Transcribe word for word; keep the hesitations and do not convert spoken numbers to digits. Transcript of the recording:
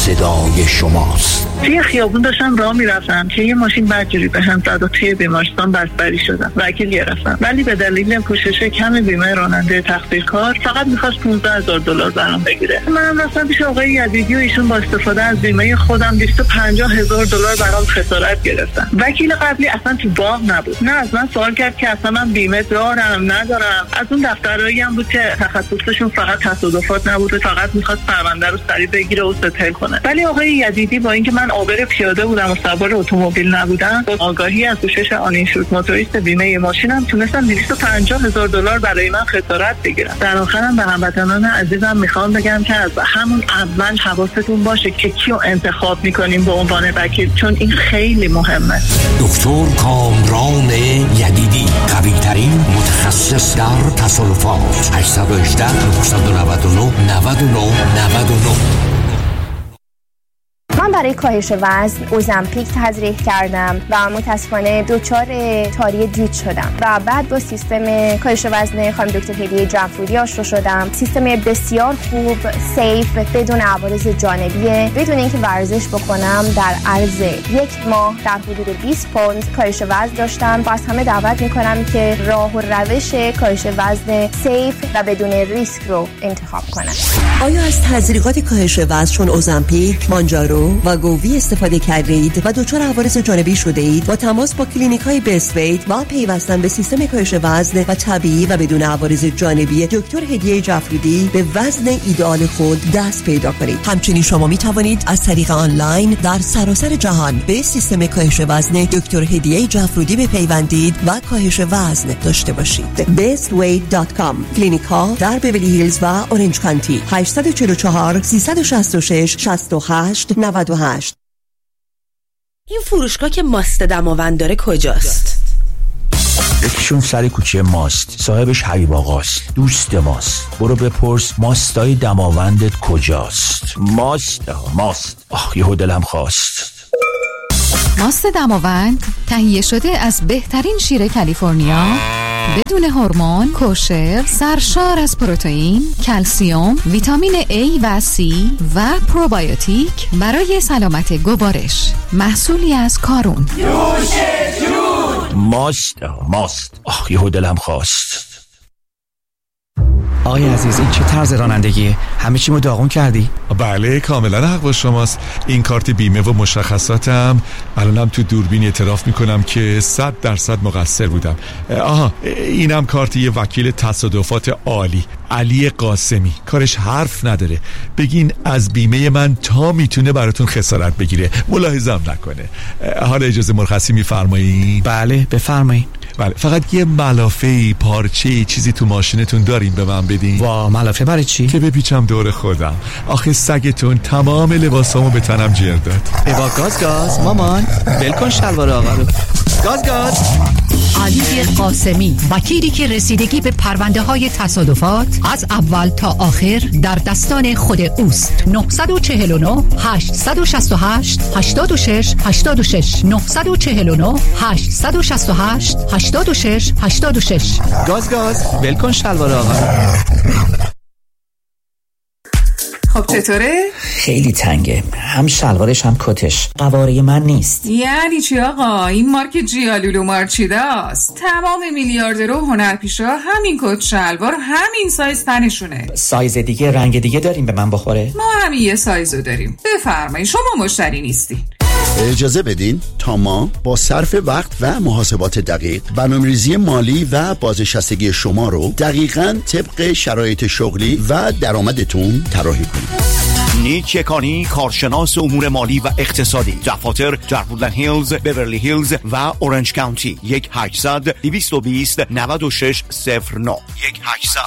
صدای شماست. توی خیابون داشتم راه میرفتم که یه ماشین بدجوری به هم زد و توی بیمارستان بستری شدم. وکیل گرفتم ولی به دلیل پوشش کم بیمه راننده تقصیرکار فقط می‌خواست پانزده هزار دلار برام بگیره. من رفتم پیش آقای یزیدی و ایشون با استفاده از بیمه خودم دویست و پنجاه هزار دلار برام خسارت گرفتن. وکیل قبلی اصلا تو باغ نبود. نه از من سوال کرد که اصلا من بیمه دارم ندارم. از اون دفترایی هم بود که تخصصشون فقط تصادفات نبود، فقط می‌خواست پرونده رو سریع بگیره و ستل کنه. ولی آقای یزیدی با اینکه من عابر پیاده بودم و سوار اتومبیل نبودم، با آگاهی از پوشش آنینشورد موتوریست بیمه ماشینم تونستم دویست و پنجاه هزار دلار برای من خسارت بگیرم. در آخرم به هموطنان عزیزم میخوام بگم که از همون اول حواستون باشه که کیو انتخاب میکنیم به عنوان وکیل، چون این خیلی مهمه. دکتر کامران یدیدی، قوی ترین متخصص در تصادفات. هشت یک هشت نه نه نه نه نه نه. من برای کاهش وزن اوزمپیک تزریق کردم و متاسفانه دچار تاری دیت شدم و بعد با سیستم کاهش وزن خانم دکتر هدیه جعفرودی آشنا شدم. سیستم بسیار خوب، سیف، بدون عوارض جانبیه، بدون اینکه ورزش بکنم. در عرض یک ماه در حدود بیست پوند کاهش وزن داشتم و از همه دعوت میکنم که راه و روش کاهش وزن سیف و بدون ریسک رو انتخاب کنم. آیا از تزریقات کاهش وزن چون اوزمپیک، مانجارو و گووی استفاده کردید و دچار عوارض جانبی شده اید؟ با تماس با کلینیک های بیست ویت و پیوستن به سیستم کاهش وزن و طبیعی و بدون عوارض جانبی دکتر هدیه جعفرودی به وزن ایدئال خود دست پیدا کنید. همچنین شما می توانید از طریق آنلاین در سراسر جهان به سیستم کاهش وزن دکتر هدیه جعفرودی بپیوندید و کاهش وزن داشته باشید. بیست ویت دات کام. کلینیک ها در بیولی هیلز و اورنج کانتی. هشت چهار چهار سه شش شش شش هشت نه هشت. این فروشگاه که ماست دماوند داره کجاست؟ یکیشون سر کوچه ماست، صاحبش حبیب آقاست، دوست ماست. برو بپرس ماستای دماوندت کجاست. ماست ماست آخ یهو دلم خواست. ماست دماوند تهیه شده از بهترین شیر کالیفرنیا، بدون هورمون، کوشر، سرشار از پروتئین، کلسیم، ویتامین A و C و پروبیوتیک برای سلامت گوارش. محصولی از کارون. نوش جون. ماست ماست آخ یهو دلم خواست. آقای عزیز این چه طرز رانندگیه؟ همه چیمو داغون کردی؟ بله کاملا حق با شماست. این کارت بیمه و مشخصاتم الانم تو دوربین اعتراف میکنم که صد درصد مقصر بودم. آها اینم کارت یه وکیل تصادفات عالی، علی قاسمی. کارش حرف نداره، بگین از بیمه من تا میتونه براتون خسارت بگیره، ملاحظه‌ام نکنه. حالا اجازه مرخصی میفرمایین؟ بله بفرمایین. بله فقط یه ملافه پارچه چیزی تو ماشینتون دارین به من بدین؟ وا ملافه برای چی؟ که بپیچم دور خودم. آخه سگتون تمام لباسامو به تنم جر داد. ایوا گاز گاز مامان ولکن شلوار آقا رو. گاز گاز. علی قاسمی، وکیلی که رسیدگی به پرونده های تصادفات از اول تا آخر در دستان خود اوست. نه چهار نه هشت شش هشت هشت شش هشت شش نه چهار نه هشت شش هشت هشت شش هشت شش. گاز گاز ولکن شلوار آقا. خب چطوره؟ خیلی تنگه، هم شلوارش هم کتش قواره من نیست. یعنی چی آقا؟ این مارک جیالولو مارچیداست. تمام میلیاردرها و هنرپیشا همین کت شلوار همین سایز تنشونه. سایز دیگه رنگ دیگه داریم به من بخوره؟ ما همین یه سایزو داریم. بفرمایید شما مشتری نیستین. اجازه بدین تا ما با صرف وقت و محاسبات دقیق برنامه‌ریزی مالی و بازنشستگی شما رو دقیقاً طبق شرایط شغلی و درآمدتون طراحی کنیم. نیک یکانی، کارشناس امور مالی و اقتصادی. دفاتر در وودلند هیلز، بیورلی هیلز و اورنج کانتی. یک هشتصد دویست و بیست نود و شش صفر نه یک هشتصد